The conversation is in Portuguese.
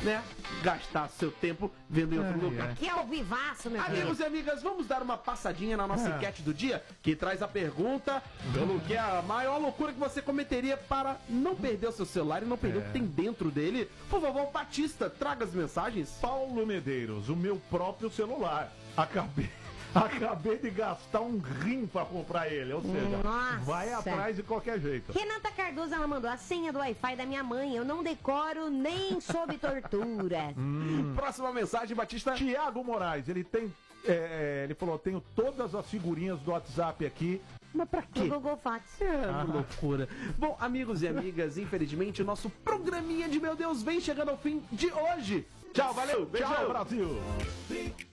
né, gastar seu tempo vendo em outro lugar. Aqui é o vivaço, meu filho. Amigos e amigas, vamos dar uma passadinha na nossa enquete do dia, que traz a pergunta pelo que é a maior loucura que você cometeria para não perder o seu celular e não perder o que tem dentro dele. Por favor, Batista, traga as mensagens. Paulo Medeiros, o meu próprio celular. Acabei de gastar um rim pra comprar ele, ou seja, Nossa. vai atrás de qualquer jeito. Renata Cardoso, ela mandou a senha do Wi-Fi da minha mãe. Eu não decoro nem sob tortura. Próxima mensagem, Batista. Tiago Moraes, ele tem. Ele falou: tenho todas as figurinhas do WhatsApp aqui. Mas pra quê? Do Google Fotos. É uma loucura. Bom, amigos e amigas, infelizmente o nosso programinha de Meu Deus vem chegando ao fim de hoje. Tchau, valeu, beijão. Tchau, Brasil.